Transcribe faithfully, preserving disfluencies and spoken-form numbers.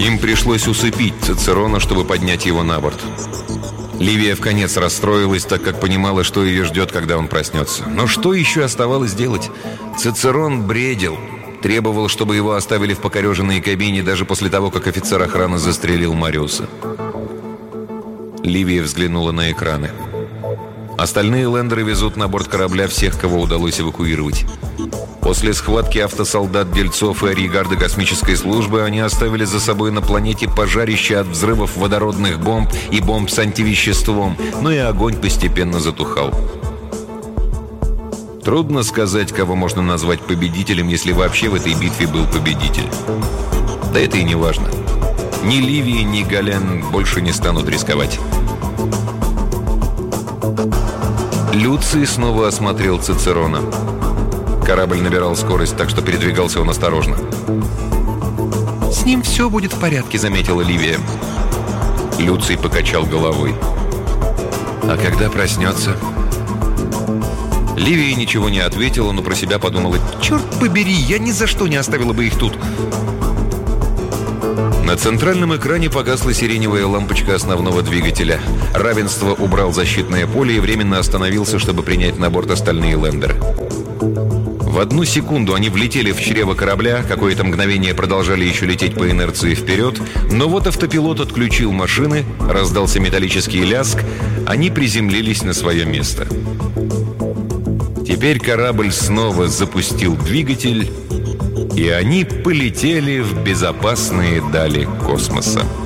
Им пришлось усыпить Цицерона, чтобы поднять его на борт. Ливия вконец расстроилась, так как понимала, что ее ждет, когда он проснется. Но что еще оставалось делать? Цицерон бредил. Требовал, чтобы его оставили в покореженной кабине даже после того, как офицер охраны застрелил Мариуса. Ливия взглянула на экраны. Остальные лендеры везут на борт корабля всех, кого удалось эвакуировать. После схватки автосолдат, дельцов и арьегарды космической службы они оставили за собой на планете пожарище от взрывов водородных бомб и бомб с антивеществом, но и огонь постепенно затухал. Трудно сказать, кого можно назвать победителем, если вообще в этой битве был победитель. Да это и не важно. Ни Ливия, ни Гален больше не станут рисковать. Люций снова осмотрел Цицерона. Корабль набирал скорость, так что передвигался он осторожно. «С ним все будет в порядке», — заметила Ливия. Люций покачал головой. «А когда проснется?» Ливия ничего не ответила, но про себя подумала: «Черт побери, я ни за что не оставила бы их тут». На центральном экране погасла сиреневая лампочка основного двигателя. Равенство убрал защитное поле и временно остановился, чтобы принять на борт остальные лендеры. В одну секунду они влетели в чрево корабля, какое-то мгновение продолжали еще лететь по инерции вперед, но вот автопилот отключил машины, раздался металлический лязг, они приземлились на свое место. Теперь корабль снова запустил двигатель, и они полетели в безопасные дали космоса.